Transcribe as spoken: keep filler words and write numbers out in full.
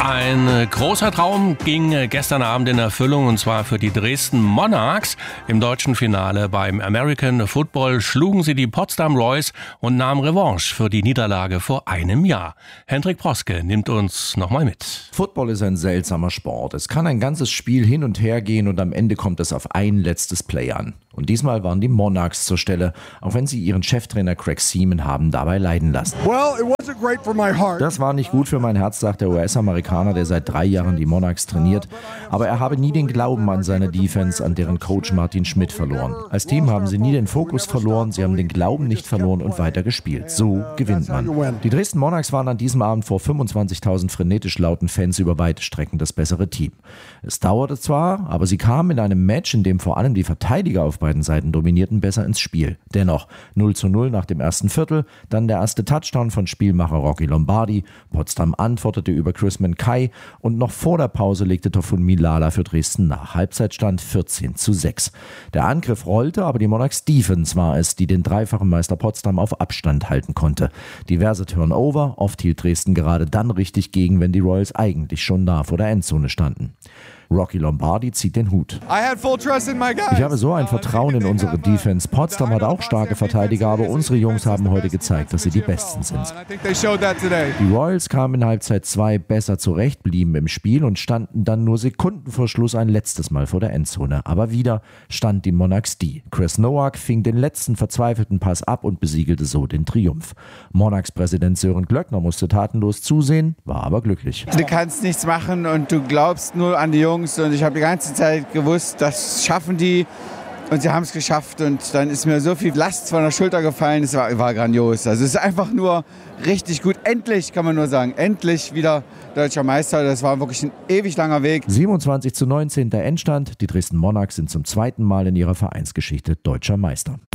Ein großer Traum ging gestern Abend in Erfüllung, und zwar für die Dresden Monarchs. Im deutschen Finale beim American Football schlugen sie die Potsdam Royals und nahmen Revanche für die Niederlage vor einem Jahr. Hendrik Proske nimmt uns nochmal mit. Football ist ein seltsamer Sport. Es kann ein ganzes Spiel hin und her gehen und am Ende kommt es auf ein letztes Play an. Und diesmal waren die Monarchs zur Stelle, auch wenn sie ihren Cheftrainer Craig Seaman haben dabei leiden lassen. Well, it wasn't great for my heart. Das war nicht gut für mein Herz, sagt der U S-Amerikaner, der seit drei Jahren die Monarchs trainiert. Aber er habe nie den Glauben an seine Defense, an deren Coach Martin Schmidt verloren. Als Team haben sie nie den Fokus verloren, sie haben den Glauben nicht verloren und weiter gespielt. So gewinnt man. Die Dresden Monarchs waren an diesem Abend vor fünfundzwanzigtausend frenetisch lauten Fans über weite Strecken das bessere Team. Es dauerte zwar, aber sie kamen in einem Match, in dem vor allem die Verteidiger auf beiden Seiten dominierten, besser ins Spiel. Dennoch null zu null nach dem ersten Viertel, dann der erste Touchdown von Spielmacher Rocky Lombardi. Potsdam antwortete über Chris Menkai und noch vor der Pause legte Tofun Milala für Dresden nach. Halbzeitstand vierzehn zu sechs. Der Angriff rollte, aber die Monarchs Defense war es, die den dreifachen Meister Potsdam auf Abstand halten konnte. Diverse Turnover, oft hielt Dresden gerade dann richtig gegen, wenn die Royals eigentlich schon nah vor der Endzone standen. Rocky Lombardi zieht den Hut. Ich habe so ein Vertrauen in unsere Defense. Potsdam hat auch starke Verteidiger, aber unsere Jungs haben heute gezeigt, dass sie die Besten sind. Die Royals kamen in Halbzeit zwei besser zurecht, blieben im Spiel und standen dann nur Sekunden vor Schluss ein letztes Mal vor der Endzone. Aber wieder stand die Monarchs die. Chris Nowak fing den letzten verzweifelten Pass ab und besiegelte so den Triumph. Monarchs-Präsident Sören Glöckner musste tatenlos zusehen, war aber glücklich. Du kannst nichts machen und du glaubst nur an die Jungs. Und ich habe die ganze Zeit gewusst, das schaffen die. Und sie haben es geschafft. Und dann ist mir so viel Last von der Schulter gefallen. Es war, war grandios. Also es ist einfach nur richtig gut. Endlich, kann man nur sagen, endlich wieder deutscher Meister. Das war wirklich ein ewig langer Weg. siebenundzwanzig zu neunzehn der Endstand. Die Dresden Monarchs sind zum zweiten Mal in ihrer Vereinsgeschichte deutscher Meister.